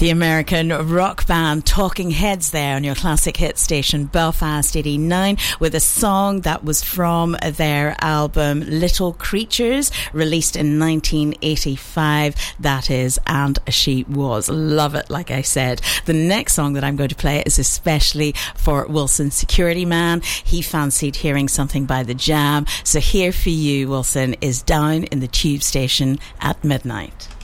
The American rock band Talking Heads there on your classic hit station Belfast 89 with a song that was from their album Little Creatures, released in 1985. That is And She Was. Love it, like I said. The next song that I'm going to play is especially for Wilson Security Man. He fancied hearing something by The Jam. So here for you, Wilson, is Down in the Tube Station at Midnight.